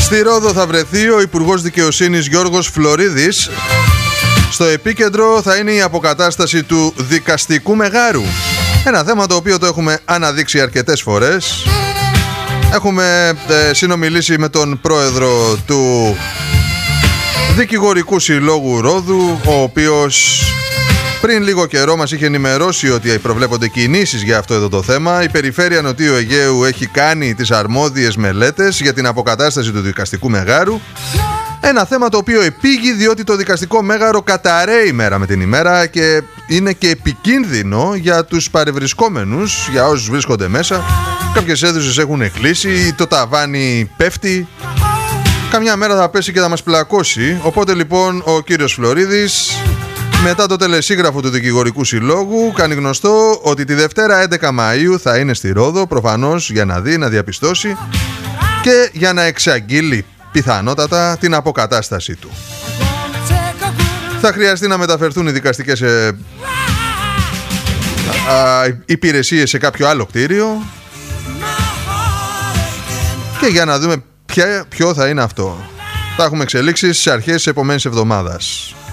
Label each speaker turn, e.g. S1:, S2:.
S1: Στη Ρόδο θα βρεθεί ο Υπουργός Δικαιοσύνης Γιώργος Φλωρίδης. Στο επίκεντρο θα είναι η αποκατάσταση του δικαστικού μεγάρου. Ένα θέμα το οποίο το έχουμε αναδείξει αρκετές φορές. Έχουμε συνομιλήσει με τον πρόεδρο του Δικηγορικού Συλλόγου Ρόδου, ο οποίος πριν λίγο καιρό μας είχε ενημερώσει ότι προβλέπονται κινήσεις για αυτό εδώ το θέμα. Η Περιφέρεια Νοτιού Αιγαίου έχει κάνει τις αρμόδιες μελέτες για την αποκατάσταση του δικαστικού μεγάρου. Ένα θέμα το οποίο επήγει διότι το δικαστικό μέγαρο καταραίει μέρα με την ημέρα και είναι και επικίνδυνο για τους παρευρισκόμενους, για όσους βρίσκονται μέσα. Κάποιες αίθουσες έχουν κλείσει, το ταβάνι πέφτει. Καμιά μέρα θα πέσει και θα μας πλακώσει. Οπότε λοιπόν ο κύριος Φλωρίδης, μετά το τελεσίγραφο του Δικηγορικού Συλλόγου, κάνει γνωστό ότι τη Δευτέρα 11 Μαΐου θα είναι στη Ρόδο, προφανώς για να δει, να διαπιστώσει και για να εξαγγείλει πιθανότατα την αποκατάσταση του. Θα χρειαστεί να μεταφερθούν οι δικαστικές υπηρεσίες σε κάποιο άλλο κτίριο και για να δούμε ποιο θα είναι αυτό. Θα έχουμε εξελίξεις σε αρχές της επόμενης εβδομάδας.